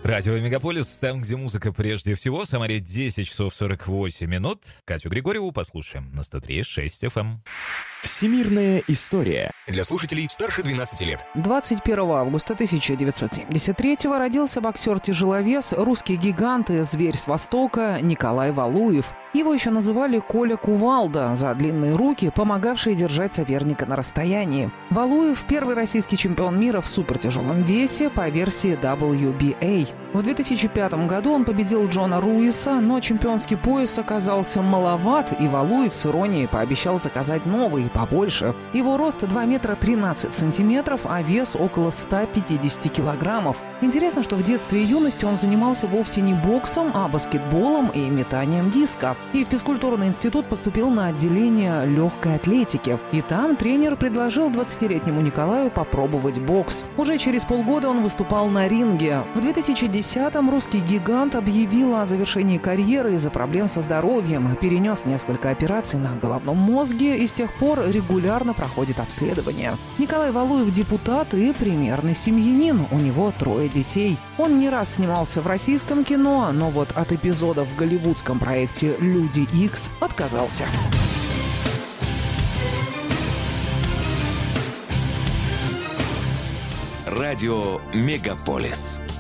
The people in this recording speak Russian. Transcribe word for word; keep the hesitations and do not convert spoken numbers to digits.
Радио Мегаполис, там, где музыка прежде всего. Самаре десять часов сорок восемь минут. Катю Григорьеву послушаем на сто три и шесть эф эм. Всемирная история. Для слушателей старше двенадцати лет. двадцать первого августа тысяча девятьсот семьдесят третьего родился боксер-тяжеловес, русский гигант и зверь с Востока Николай Валуев. Его еще называли Коля Кувалда за длинные руки, помогавшие держать соперника на расстоянии. Валуев – первый российский чемпион мира в супертяжелом весе по версии дабл ю би эй. В две тысячи пятом году он победил Джона Руиса, но чемпионский пояс оказался маловат, и Валуев с иронией пообещал заказать новый, побольше. Его рост два метра тринадцать сантиметров, а вес около ста пятидесяти килограммов. Интересно, что в детстве и юности он занимался вовсе не боксом, а баскетболом и метанием диска. И в физкультурный институт поступил на отделение легкой атлетики. И там тренер предложил двадцатилетнему Николаю попробовать бокс. Уже через полгода он выступал на ринге. В две тысячи десятом русский гигант объявил о завершении карьеры из-за проблем со здоровьем, перенес несколько операций на головном мозге и с тех пор регулярно проходит обследование. Николай Валуев – депутат и примерный семьянин. У него трое детей. Он не раз снимался в российском кино, но вот от эпизодов в голливудском проекте «Люди Икс» отказался. Радио Мегаполис.